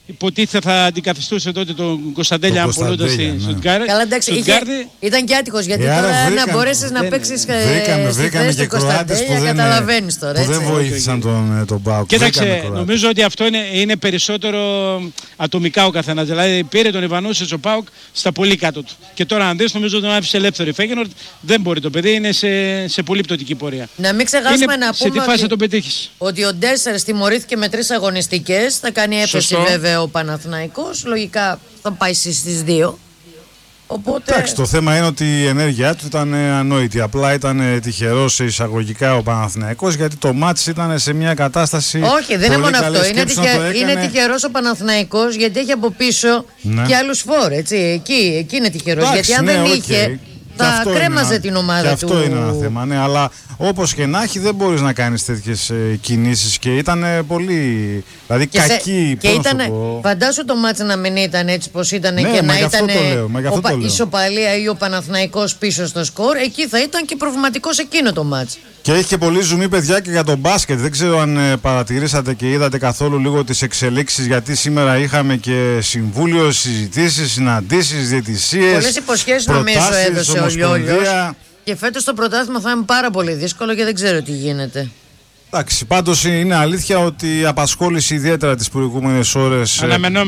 υποτίθεται θα αντικαθιστούσε τότε τον Κωνσταντέλια αν πουλούνταν στη Στουτγκάρδη. Καλά, εντάξει, ήταν και άτυχος γιατί τώρα να μπορέσεις να παίξεις στη θέση του Κωνσταντέλια, καταλαβαίνεις τώρα. Που δεν βοήθησαν τον ΠΑΟΚ. Κοίταξε, νομίζω ότι αυτό είναι περισσότερο ατομικά ο καθένας. Δηλαδή πήρε τον Ιβανούσιτς ο ΠΑΟΚ στα πολύ κάτω του. Και τώρα αν δεις, νομίζω τον άφησε ελεύθερο η Φέγενορντ. Δεν μπορεί, το παιδί είναι σε πολύ πτωτική πορεία. Να μην ξεχάσουμε να πούμε σε τι φάση θα τον πετύχεις. Ότι ο Ντέσσερ τιμωρήθηκε με 3 αγωνιστικές. Θα κάνει έφεση βέβαια ο Παναθηναϊκός. Λογικά θα πάει στις 2. Οπότε... Εντάξει, το θέμα είναι ότι η ενέργειά του ήταν ανόητη. Απλά ήταν τυχερός σε εισαγωγικά ο Παναθηναϊκός, γιατί το μάτς ήταν σε μια κατάσταση. Όχι, δεν είναι μόνο αυτό. Είναι τυχερός ο Παναθηναϊκός γιατί έχει από πίσω και άλλους φόρ. Εκεί είναι τυχερός. Γιατί αν δεν είχε. Θα κρέμαζε την ομάδα του. Αυτό είναι ένα θέμα, ναι, αλλά όπως και να έχει δεν μπορείς να κάνεις τέτοιες κινήσεις και ήταν πολύ, δηλαδή κακή. Και ήταν, φαντάσου το μάτς να μην ήταν έτσι πως ήταν και να ήταν η ισοπαλία ή ο Παναθηναϊκός πίσω στο σκορ, εκεί θα ήταν και προβληματικός εκείνο το μάτς. Και έχει και πολύ ζουμί, παιδιά, και για τον μπάσκετ. Δεν ξέρω αν παρατηρήσατε και είδατε καθόλου λίγο τις εξελίξεις, γιατί σήμερα είχαμε και συμβούλιο, συζητήσεις, συναντήσεις, διαιτησίες. Πολλές υποσχέσεις νομίζω έδωσε ο Λιόλιος. Και φέτος το πρωτάθλημα θα είναι πάρα πολύ δύσκολο και δεν ξέρω τι γίνεται. Εντάξει, πάντως είναι αλήθεια ότι απασχόλησε ιδιαίτερα τις προηγούμενες ώρες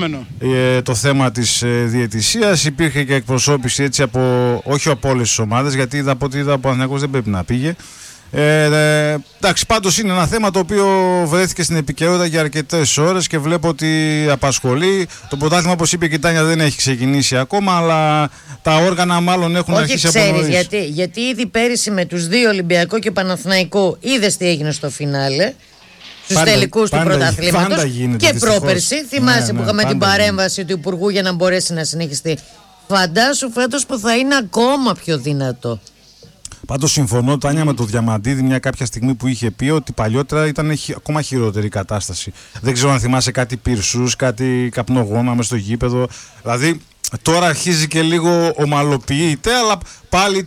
το θέμα της διαιτησίας. Υπήρχε και εκπροσώπηση έτσι όχι από όλες τις ομάδες, γιατί από ό,τι είδα ο Παναθηναϊκός δεν πρέπει να πήγε. Εντάξει, πάντως είναι ένα θέμα το οποίο βρέθηκε στην επικαιρότητα για αρκετές ώρες και βλέπω ότι απασχολεί. Το πρωτάθλημα, όπως είπε και η Τάνια, δεν έχει ξεκινήσει ακόμα, αλλά τα όργανα μάλλον έχουν αρχίσει από νωρίς. Γιατί ήδη πέρυσι με τους 2 Ολυμπιακό και Παναθηναϊκό είδες τι έγινε στο φινάλε, στους τελικούς του πρωταθλήματος. Και πρόπερση, θυμάσαι που είχαμε την παρέμβαση του Υπουργού για να μπορέσει να συνεχιστεί. Φαντάσου φέτος που θα είναι ακόμα πιο δυνατό. Πάντως συμφωνώ, Τάνια, με το Διαμαντίδη μια κάποια στιγμή που είχε πει ότι παλιότερα ήταν ακόμα χειρότερη η κατάσταση. Δεν ξέρω αν θυμάσαι κάτι πυρσούς, κάτι καπνογόνα μες στο γήπεδο. Δηλαδή τώρα αρχίζει και λίγο ομαλοποιείται, αλλά πάλι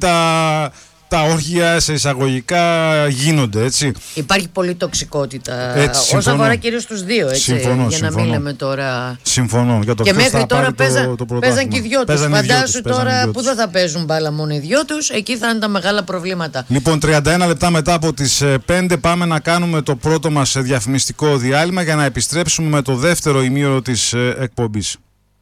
τα όργια σε εισαγωγικά γίνονται, έτσι. Υπάρχει πολλή τοξικότητα όσον αφορά κυρίως τους 2, έτσι. Συμφωνώ. Να μην λέμε τώρα. Συμφωνώ. Για το και μέχρι τώρα παίζαν και οι δυο τους. Φαντάσου τώρα που δεν θα παίζουν μπάλα μόνο οι δυο τους, εκεί θα είναι τα μεγάλα προβλήματα. Λοιπόν, 31 λεπτά μετά από τις 5 πάμε να κάνουμε το πρώτο μας διαφημιστικό διάλειμμα για να επιστρέψουμε με το δεύτερο ημίωρο της εκπομπής.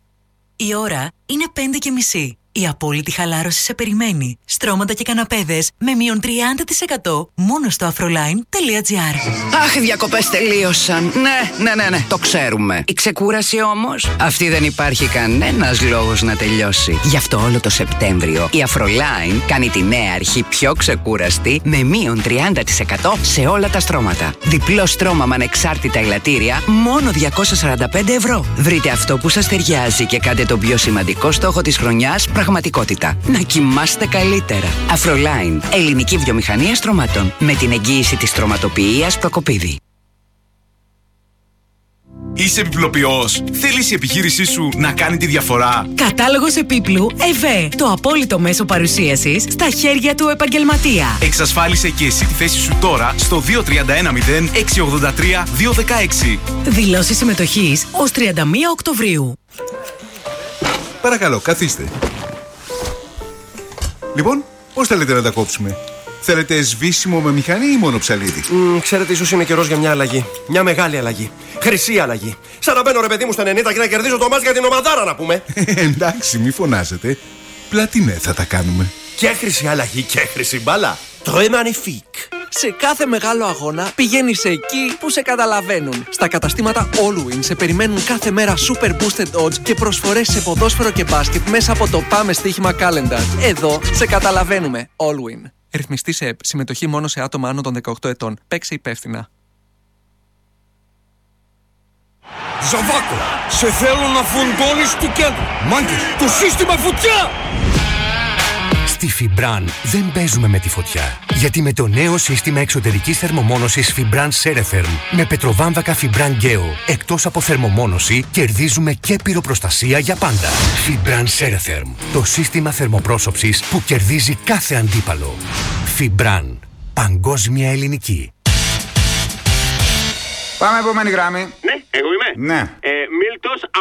Η ώρα είναι 5:30. Η απόλυτη χαλάρωση σε περιμένει. Στρώματα και καναπέδες με μείον 30% μόνο στο afroline.gr. Αχ, οι διακοπές τελείωσαν. Ναι, το ξέρουμε. Η ξεκούραση όμως, αυτή δεν υπάρχει κανένας λόγος να τελειώσει. Γι' αυτό όλο το Σεπτέμβριο η Afroline κάνει τη νέα αρχή πιο ξεκούραστη με μείον 30% σε όλα τα στρώματα. Διπλό στρώμα με ανεξάρτητα ελαττήρια, μόνο 245 ευρώ. Βρείτε αυτό που σας ταιριάζει και κάντε τον πιο σημαντικό στόχο της χρονιάς πραγματικότητα. Να κοιμάστε καλύτερα. Afroline, ελληνική βιομηχανία στρωμάτων. Με την εγγύηση της στρωματοποιίας Προκοπίδη. Είσαι επιπλοποιός. Θέλεις η επιχείρησή σου να κάνει τη διαφορά. Κατάλογος επίπλου ΕΒΕ. Το απόλυτο μέσο παρουσίασης στα χέρια του επαγγελματία. Εξασφάλισε και εσύ τη θέση σου τώρα στο 2310 683 216. Δηλώσεις συμμετοχής ως 31 Οκτωβρίου. Παρακαλώ, καθίστε. Λοιπόν, πώς θέλετε να τα κόψουμε? Θέλετε σβήσιμο με μηχανή ή μόνο ψαλίδι? Ξέρετε, ίσως είναι καιρός για μια αλλαγή. Μια μεγάλη αλλαγή. Χρυσή αλλαγή. Σαν να μπαίνω, ρε παιδί μου, στα 90 και να κερδίζω το μάτς για την ομαδάρα, να πούμε. Εντάξει, μη φωνάζετε. Πλατινέ θα τα κάνουμε. Και χρυσή αλλαγή και χρυσή μπάλα. Très magnifique. Σε κάθε μεγάλο αγώνα πηγαίνεις εκεί που σε καταλαβαίνουν. Στα καταστήματα Allwin σε περιμένουν κάθε μέρα super boosted odds και προσφορές σε ποδόσφαιρο και μπάσκετ μέσα από το Πάμε Στοίχημα Calendar. Εδώ σε καταλαβαίνουμε. Allwin. Ρυθμιστή σε ΕΠ. Συμμετοχή μόνο σε άτομα άνω των 18 ετών. Παίξε υπεύθυνα. Ζαβάκο, σε θέλω να φουντώνεις του κέντρου. Μάγκες, το σύστημα φωτιά! Στη Fibran δεν παίζουμε με τη φωτιά. Γιατί με το νέο σύστημα εξωτερικής θερμομόνωσης Fibran Ceretherm με πετροβάμβακα Fibran Geo, εκτός από θερμομόνωση, κερδίζουμε και πυροπροστασία για πάντα. Fibran Ceretherm, το σύστημα θερμοπρόσωψης που κερδίζει κάθε αντίπαλο. Fibran, παγκόσμια ελληνική. Πάμε επόμενη γραμμή. Ναι, εγώ είμαι. Ναι. Μίλτος